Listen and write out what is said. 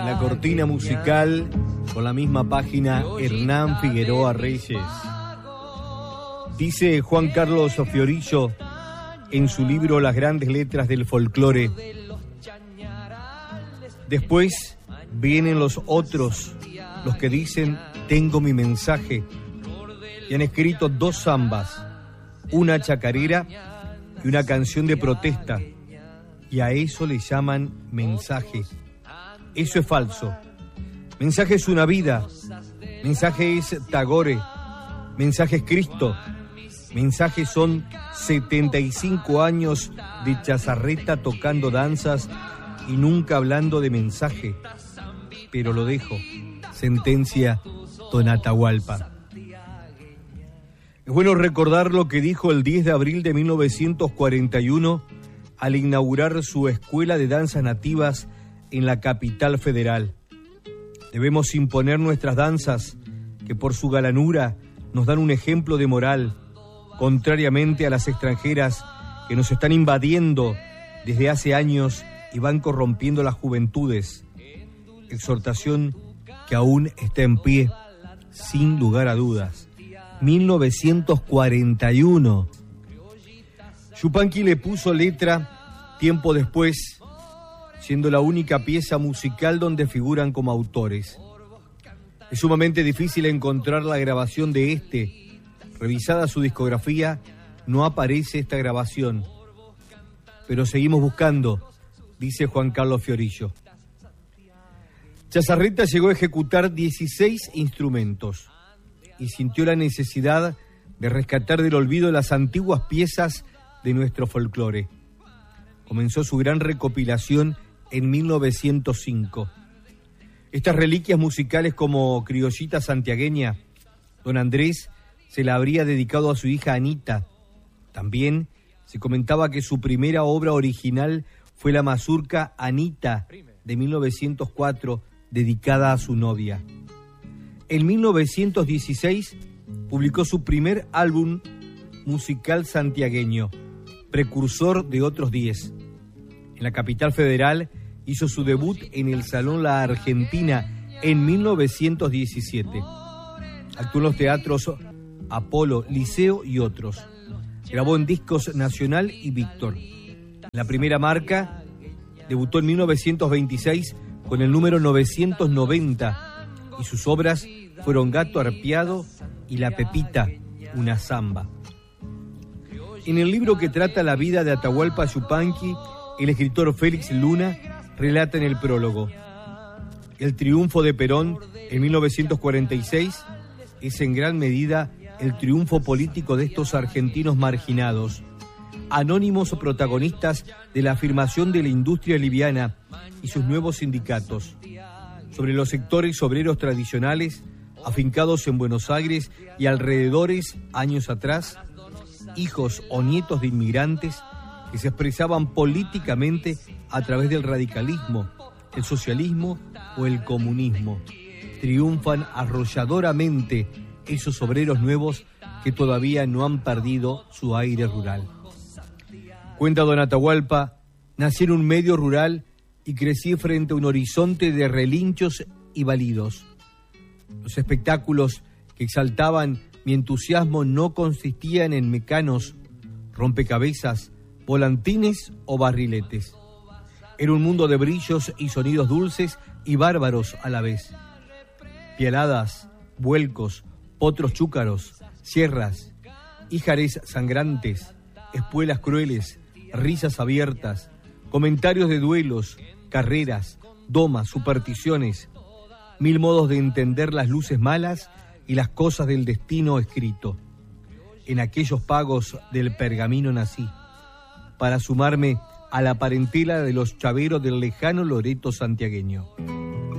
la cortina musical, con la misma página, Hernán Figueroa Reyes. Dice Juan Carlos Fiorillo en su libro Las grandes letras del folclore: después vienen los otros, los que dicen tengo mi mensaje, y han escrito 2 zambas, una chacarera y una canción de protesta, y a eso le llaman mensaje. Eso es falso. Mensaje es una vida, mensaje es Tagore, mensaje es Cristo, mensaje son 75 años de Chazarreta tocando danzas y nunca hablando de mensaje. Pero lo dejo, sentencia Don Atahualpa. Es bueno recordar lo que dijo el 10 de abril de 1941 al inaugurar su escuela de danzas nativas en la capital federal. Debemos imponer nuestras danzas, que por su galanura nos dan un ejemplo de moral, contrariamente a las extranjeras que nos están invadiendo desde hace años y van corrompiendo las juventudes. Exhortación que aún está en pie, sin lugar a dudas. 1941. Yupanqui le puso letra tiempo después, siendo la única pieza musical donde figuran como autores. Es sumamente difícil encontrar la grabación de este. Revisada su discografía, no aparece esta grabación. Pero seguimos buscando, dice Juan Carlos Fiorillo. Chazarreta llegó a ejecutar 16 instrumentos y sintió la necesidad de rescatar del olvido las antiguas piezas de nuestro folclore. Comenzó su gran recopilación en 1905. Estas reliquias musicales como Criollita Santiagueña, don Andrés se la habría dedicado a su hija Anita. También se comentaba que su primera obra original fue la mazurca Anita de 1904, dedicada a su novia. En 1916 publicó su primer álbum musical santiagueño, precursor de otros 10. En la capital federal hizo su debut en el Salón La Argentina en 1917. Actuó en los teatros Apolo, Liceo y otros. Grabó en Discos Nacional y Víctor. La primera marca debutó en 1926 con el número 990 y sus obras fueron Gato Arpeado y La Pepita, una zamba. En el libro que trata la vida de Atahualpa Yupanqui, el escritor Félix Luna relata en el prólogo: el triunfo de Perón en 1946 es en gran medida el triunfo político de estos argentinos marginados, anónimos protagonistas de la afirmación de la industria liviana y sus nuevos sindicatos. Sobre los sectores obreros tradicionales, afincados en Buenos Aires y alrededores años atrás, hijos o nietos de inmigrantes que se expresaban políticamente a través del radicalismo, el socialismo o el comunismo. Triunfan arrolladoramente esos obreros nuevos que todavía no han perdido su aire rural. Cuenta don Atahualpa: nací en un medio rural y crecí frente a un horizonte de relinchos y balidos. Los espectáculos que exaltaban mi entusiasmo no consistían en mecanos, rompecabezas, volantines o barriletes. Era un mundo de brillos y sonidos dulces y bárbaros a la vez. Pialadas, vuelcos, potros chúcaros, sierras, íjares sangrantes, espuelas crueles, risas abiertas, comentarios de duelos, carreras, domas, supersticiones, 1000 modos de entender las luces malas y las cosas del destino escrito. En aquellos pagos del pergamino nací, para sumarme a la parentela de los chaveros del lejano Loreto santiagueño.